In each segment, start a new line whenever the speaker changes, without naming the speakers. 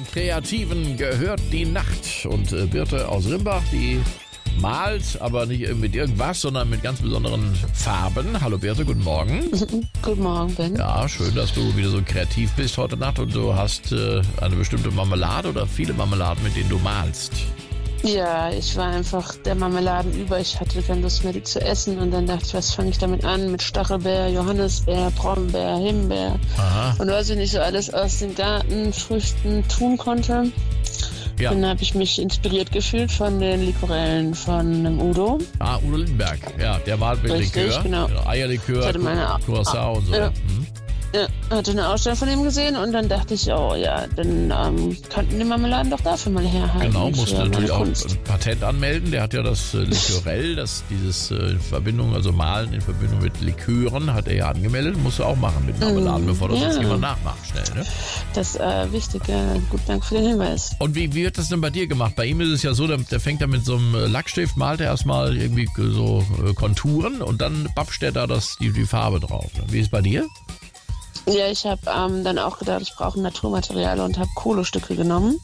Den Kreativen gehört die Nacht. Und Birte aus Rimbach, die malt, aber nicht mit irgendwas, sondern mit ganz besonderen Farben. Hallo Birte, guten Morgen.
Guten Morgen, Ben.
Ja, schön, dass du wieder so kreativ bist heute Nacht und du hast eine bestimmte Marmelade oder viele Marmeladen, mit denen du malst.
Ja, ich war einfach der Marmeladen über. Ich hatte keine Lust mehr, die zu essen. Und dann dachte ich, was fange ich damit an? Mit Stachelbeer, Johannisbeer, Brombeer, Himbeer.
Aha.
Und was ich nicht so alles aus den Gartenfrüchten tun konnte.
Ja.
Dann habe ich mich inspiriert gefühlt von den Likorellen von Udo.
Ah, Udo Lindenberg. Ja, der malt mit
Richtig,
Likör.
genau.
Eierlikör,
Ich hatte meine-
Curacao und so.
Ja.
Mhm.
Ja, hatte eine Ausstellung von ihm gesehen und dann dachte ich, oh ja, dann könnten die Marmeladen doch dafür mal herhalten.
Genau,
für
musste
meine
natürlich auch
Kunst.
ein Patent anmelden. Der hat ja das Likörell, dieses in Verbindung, also Malen in Verbindung mit Likören, hat er ja angemeldet. Musst du auch machen mit Marmeladen, bevor das
ja.
jetzt jemand nachmacht schnell. Ne?
Das ist wichtig, ja. Gut, danke für den Hinweis.
Und wie wird das denn bei dir gemacht? Bei ihm ist es ja so, der fängt da mit so einem Lackstift, malt er erstmal irgendwie so Konturen und dann babscht er da die Farbe drauf. Ne? Wie ist es bei dir?
Ja, ich habe dann auch gedacht, ich brauche Naturmaterial und habe Kohlestücke genommen,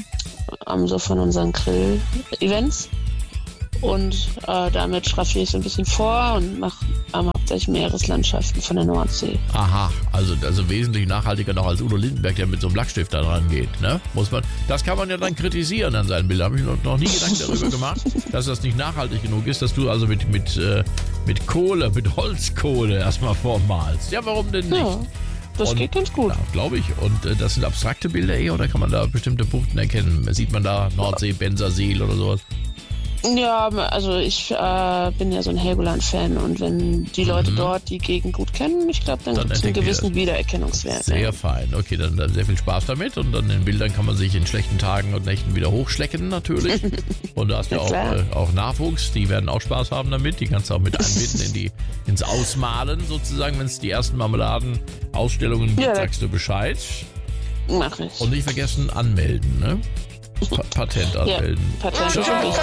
so von unseren Grill-Events. Und damit schraffiere ich so ein bisschen vor und mache hauptsächlich Meereslandschaften von der Nordsee.
Aha, also wesentlich nachhaltiger noch als Udo Lindenberg, der mit so einem Lackstift da dran geht. Ne? Das kann man ja dann kritisieren an seinen Bildern. Habe ich noch nie Gedanken darüber gemacht, dass das nicht nachhaltig genug ist, dass du also mit Kohle, mit Holzkohle erstmal vormalst. Ja, warum denn nicht?
Ja, das geht ganz gut.
Ja, glaube ich. Und das sind abstrakte Bilder eher oder kann man da bestimmte Buchten erkennen? Sieht man da Nordsee, Bensersiel oder sowas?
Ja, also ich bin ja so ein Helgoland-Fan und wenn die Leute dort die Gegend gut kennen, ich glaube, dann gibt es einen gewissen Wiedererkennungswert.
Sehr fein. Okay, dann sehr viel Spaß damit und dann in Bildern kann man sich in schlechten Tagen und Nächten wieder hochschlecken natürlich. Und du hast ja auch Nachwuchs, die werden auch Spaß haben damit. Die kannst du auch mit einbinden ins Ausmalen sozusagen. Wenn es die ersten Marmeladen-Ausstellungen gibt, sagst du Bescheid.
Mach ich.
Und nicht vergessen anmelden, ne? Patent anmelden.
Ja, Patent.